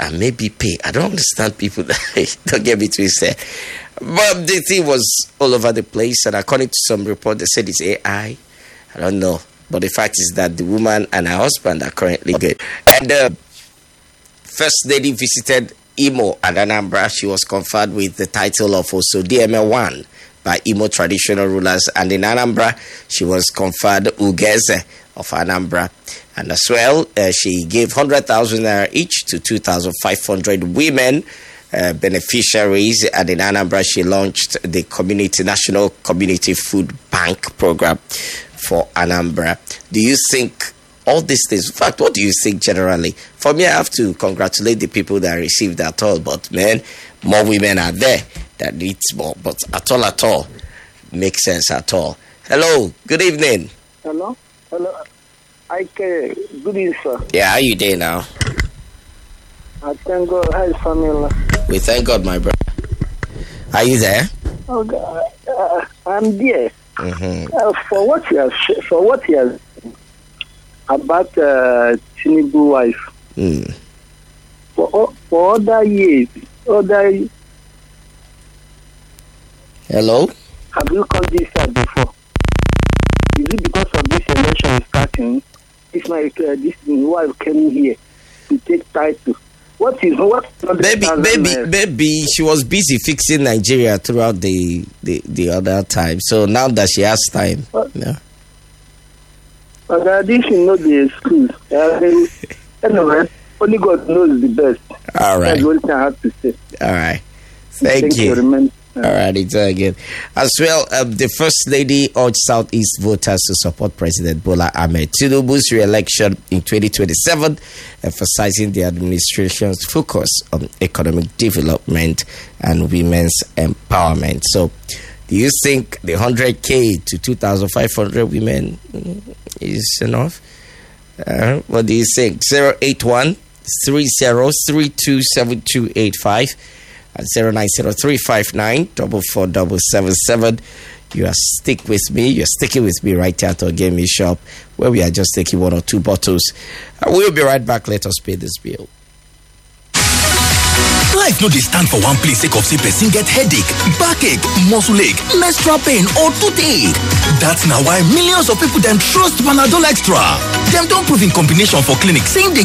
and maybe pay. I don't understand people that don't get me twisted. But the thing was all over the place, and according to some report, they said it's AI. I don't know. But the fact is that the woman and her husband are currently good. And First Lady visited Imo and Anambra. She was conferred with the title of Osodieme-1 by Imo traditional rulers. And in Anambra, she was conferred Ugeze of Anambra. And as well, she gave 100,000 naira each to 2,500 women beneficiaries. And in Anambra, she launched the National Community Food Bank program for Anambra. Do you think all these things, in fact, what do you think generally? For me, I have to congratulate the people that received that all, but man, more women are there that needs more, but at all, makes sense at all. Hello, good evening. Hello. Good evening, sir. Yeah, how you doing now? I thank God. How is family? We thank God, my brother. Are you there? Oh, God. I'm there. Mm-hmm. For what he has about Tinubu wife. For other years, Hello? Have you come this side before? Is it because of this election starting? This wife came here to take title. Maybe she was busy fixing Nigeria throughout the other time. So now that she has time. Yeah. But this is not the excuse. Anyway, only God knows the best. All right. That's what I have to say. All right. Thank you. All right, it's again. As well, the First Lady urged Southeast voters to support President Bola Ahmed Tinubu's re-election in 2027, emphasizing the administration's focus on economic development and women's empowerment. So, do you think the 100K to 2,500 women is enough? What do you think? 081 30327285 and 09035944777. You are stick with me. You're sticking with me right here at our gaming shop, where we are just taking one or two bottles. We'll be right back. Let us pay this bill. Life no dey stand for one place sake of say person get headache, backache, muscle ache, menstrual pain or toothache. That's na why millions of people dem trust Panadol Extra. Dem don prove in combination for clinic saying dey